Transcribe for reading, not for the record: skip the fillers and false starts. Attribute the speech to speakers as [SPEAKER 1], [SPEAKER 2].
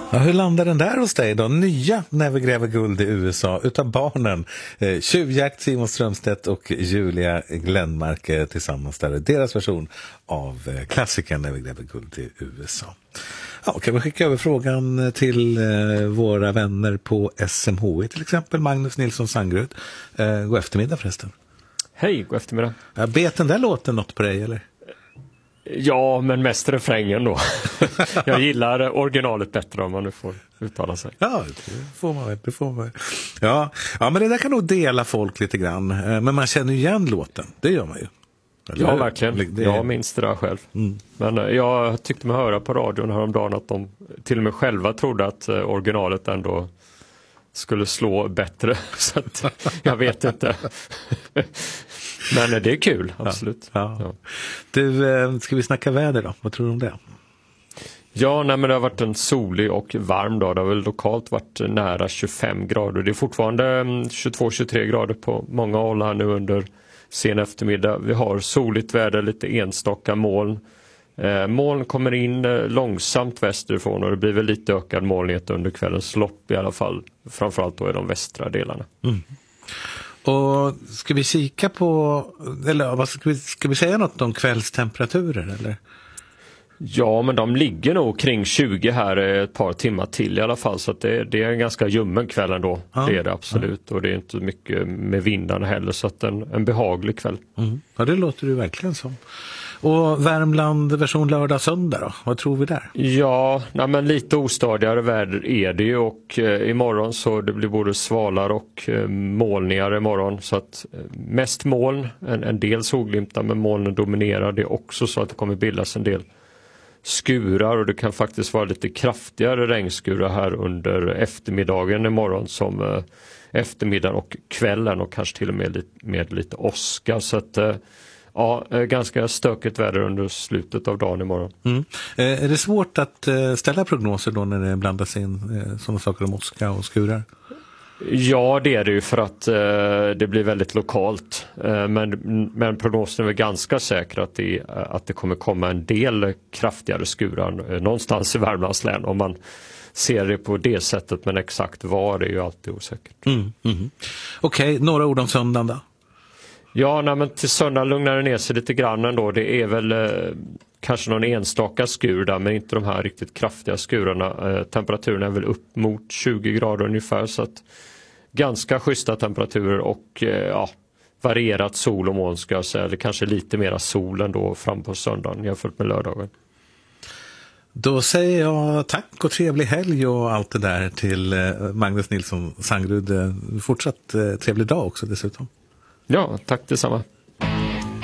[SPEAKER 1] Ja, hur landar den där hos dig då? Nya När vi gräver guld i USA utav barnen. Tjuvjakt, Simon Strömstedt och Julia Glenmark tillsammans där. Deras version av klassikern När vi gräver guld i USA. Ja, kan vi skicka över frågan till våra vänner på SMHI till exempel. Magnus Nilsson Sangrud. God eftermiddag förresten.
[SPEAKER 2] Hej, god eftermiddag.
[SPEAKER 1] Bet den där låten något på dig eller?
[SPEAKER 2] Ja, men mest refrängen då. Jag gillar originalet bättre om man nu får uttala sig.
[SPEAKER 1] Ja, det får man. Ja, men det där kan nog dela folk lite grann. Men man känner ju igen låten, det gör man ju.
[SPEAKER 2] Eller? Ja, verkligen. Jag minns det där själv. Men jag tyckte mig höra på radion häromdagen att de till och med själva trodde att originalet ändå skulle slå bättre. Så att, jag vet inte. Men det är kul, absolut. Ja.
[SPEAKER 1] Du, ska vi snacka väder då? Vad tror du om det?
[SPEAKER 2] Ja, men det har varit en solig och varm dag. Det har väl lokalt varit nära 25 grader. Det är fortfarande 22-23 grader på många håll här nu under sen eftermiddag. Vi har soligt väder, lite enstaka moln. Moln kommer in långsamt västerifrån och det blir väl lite ökad molnighet under kvällens lopp i alla fall. Framförallt då i de västra delarna.
[SPEAKER 1] Och ska vi kika på, eller vad ska vi säga något om kvällstemperaturer eller?
[SPEAKER 2] Ja, men de ligger nog kring 20 här ett par timmar till i alla fall, så att det är en ganska ljummen kväll ändå. Det är det absolut, och det är inte mycket med vindarna heller, så att en behaglig kväll.
[SPEAKER 1] Ja, det låter ju verkligen som. Och Värmland version lördag-söndag då? Vad tror vi där?
[SPEAKER 2] Ja, men lite ostadigare väder är det ju, och imorgon så det blir både svalar och molningar imorgon, så att mest moln, en del solglimtar, men molnen dominerar. Det är också så att det kommer bildas en del skurar, och det kan faktiskt vara lite kraftigare regnskurar här under eftermiddagen imorgon, som eftermiddagen och kvällen, och kanske till och med lite åska, så att ganska stökigt väder under slutet av dagen imorgon.
[SPEAKER 1] Är det svårt att ställa prognoser då när det blandas in sådana saker om åska och skurar?
[SPEAKER 2] Ja, det är det ju, för att det blir väldigt lokalt. Men prognosen är väl ganska säker att det kommer komma en del kraftigare skurar någonstans i Värmlands län, om man ser det på det sättet, men exakt var är ju alltid osäkert.
[SPEAKER 1] Okej, några ord om söndagen då?
[SPEAKER 2] Ja, men till söndag lugnar det ner sig lite grann ändå. Det är väl kanske någon enstaka skur där, men inte de här riktigt kraftiga skurarna. Temperaturen är väl upp mot 20 grader ungefär, så att ganska schyssta temperaturer och varierat sol och moln, ska jag säga. Eller kanske lite mera sol ändå fram på söndagen jämfört med lördagen. Då
[SPEAKER 1] säger jag tack och trevlig helg och allt det där till Magnus Nilsson Sangrud. Fortsatt trevlig dag också dessutom.
[SPEAKER 2] Ja, tack detsamma.